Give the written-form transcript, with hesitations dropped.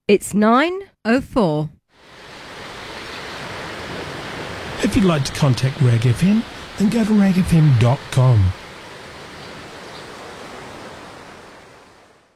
It's 9:04. If you'd like to contact Rag FM, then go to ragfm.com.